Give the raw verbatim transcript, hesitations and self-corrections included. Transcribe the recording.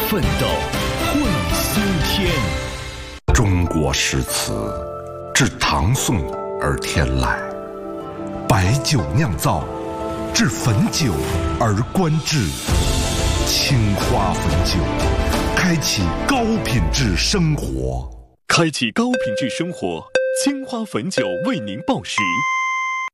奋斗，汇苏天。 中国诗词自唐宋而天来，白酒酿造，至汾酒而观之。青花汾酒，开启高品质生活。 开启高品质生活，青花汾酒为您报时。